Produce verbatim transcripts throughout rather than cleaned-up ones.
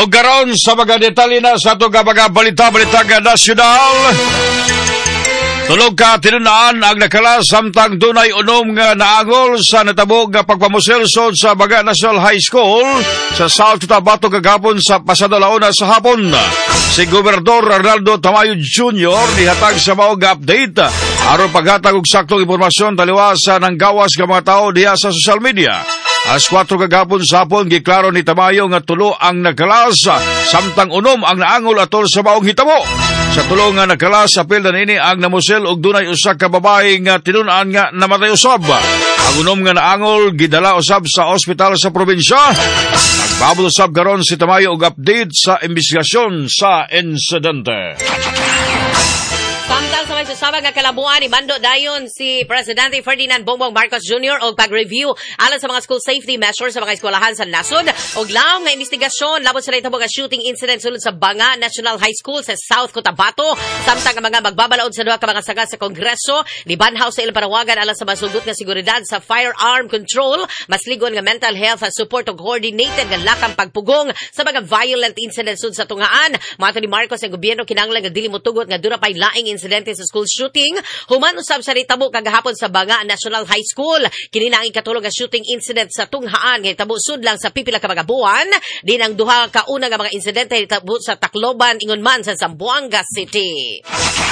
O karon sa mga detalye na sa itong mga balita-balita nga nasyonal. Tulog ka tinunaan ang nakalas samtang dunay unom nga naangol sa natabo nga pagpamuselsod sa Baga National High School sa South Cotabato kagapon sa pasado launa sa hapon. Si Gobernador Arnaldo Tamayo Junior nihatag sa mao nga update aron paghatag og saktong impormasyon taliwas sa nanggawas nga mga tao diha sa social media. Alas kwatro kagapon sa hapon, giklaro ni Tamayo nga tulo ang nagkalas, samtang unom ang naangol atol sa maong hitabo. Sa tulo nga nagkalas, apil na nini ang namusel og dunay usa ka babae nga tinun-an nga namatay usab. Ang unom nga naangol, gidala usab sa ospital sa probinsya. Nagbabot usab karon si Tamayo og update sa investigasyon sa insidente. Samtang sa may susabag nga kalabuan, ibando dayon si Presidente Ferdinand Bongbong Marcos Junior og pag-review alang sa mga school safety measures sa mga eskwelahan sa nasod. Og laom nga investigasyon labot sa nahitabo nga shooting incident sulod sa Banga National High School sa South Cotabato. Samtang ang mga magbabalaod sa duha ka mga saga sa Kongreso, libanhaw sa ilang panawagan alang sa masugot nga seguridad sa firearm control, mas ligon nga mental health at support og coordinated nga lakang pagpugong sa mga violent incidents sulod sa tungaan. Mato ni Marcos ang gobyerno kinahanglan nga dili motugot nga dura pay laing insidente sa school shooting. Human usab sa nitabo kagahapon sa Banga National High School. Kini na ang ikatulong nga shooting incident sa tunghaan nga hitabo sud lang sa pipila ka mga buwan. Din ang duha ka una nga mga insidente hitabo sa Tacloban ingon man sa Zamboanga City.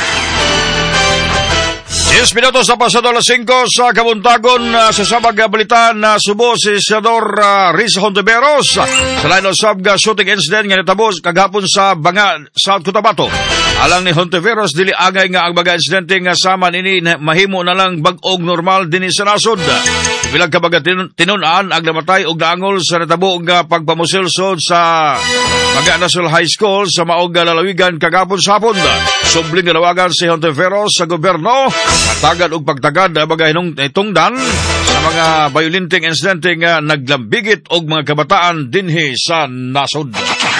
Yes, minutos sa pasado alas singko sa kabuntagon uh, sa sabag balita na subo si Senador uh, Risa Hontiveros sa line of sub shooting incident nga natabos kagapon sa Banga, South Cotabato. Alang ni Hontiveros, dili agay nga ang mga insidente nga sama nini mahimo na lang bag-og normal din sa nasod. Bilang kabaga tin- tinun-an ang namatay og naangol sa natabo nga pagpamusilsod sa Baga National High School sa maog lalawigan kagapon sa hapon. Subling galawagan si Hontiveros sa gobyerno pagtagad og pagtagad ang mga hinungtungdan sa mga violenting insidente nga naglambigit og mga kabataan dinhi sa nasod.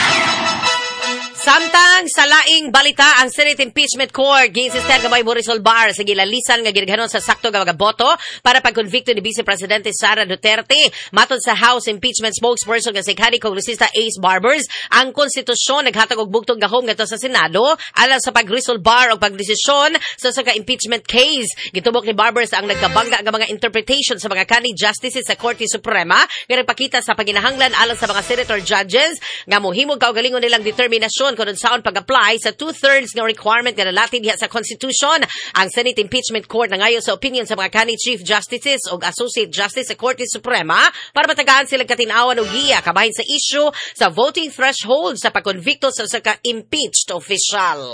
Samtang sa laing balita, ang Senate Impeachment Court giinsisten nga may resolbar sa gilalisan nga ginaghanon sa sakto nga mga boto para pag-convicto ni Vice Presidente Sara Duterte. Matod sa House Impeachment Spokesperson nga si Kani Kongresista Ace Barbers, ang konstitusyon naghatag og bugtong gahom ngadto sa Senado alang sa pag-resolbar o pagdesisyon sa sa impeachment case. Gitubok ni Barbers ang nagkabangga nga mga interpretation sa mga kani justices sa Korte Suprema nga nagpakita sa paginahanglan alang sa mga senator judges nga mohimog kaugalingon nilang determinasyon kung saan pag-apply sa two-thirds nga requirement nga nalatid diha sa Constitution. Ang Senate Impeachment Court nangayo sa opinion sa mga kani Chief Justices o Associate Justice sa Korte Suprema para matagaan silang katinawan o giya kabahin sa issue sa voting threshold sa pag-convicto sa ka-impeached official.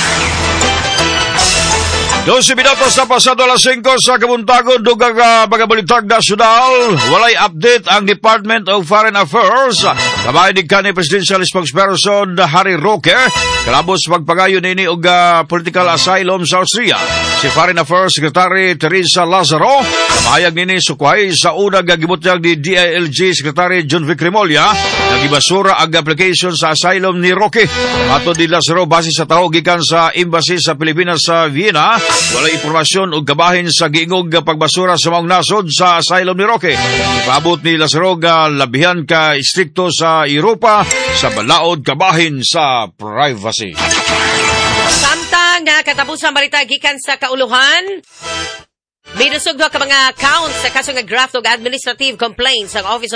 Dosi minutos na pasado alas singko sa kabuntagon dugang uh, mga balitag nasyonal. Walay update ang Department of Foreign Affairs. Kamay ni kanhi Presidential Spokesperson Harry Roque kalabos magpagayon nini og uh, political asylum sa Austria. Si Foreign Affairs Secretary Teresa Lazaro kamayag nini sukway sa unang gibutyag ni D I L G Secretary John Vic Remolla nagibasura ang application sa asylum ni Roque. Ato di Lazaro base sa tawo gikan sa embassy sa Pilipinas sa Vienna, wala impormasyon o gabahin sa giingog pagbasura sa maong nasod sa asylum ni Roque. Ipaabot ni Lazaro nga labihan ka istrikto sa Europa sa balaod kabahin sa privacy. Samtang nga katapusan balita gikan sa kauluhan, may nasugdo ka mga counts sa kaso nga graft o administrative complaints ang Office of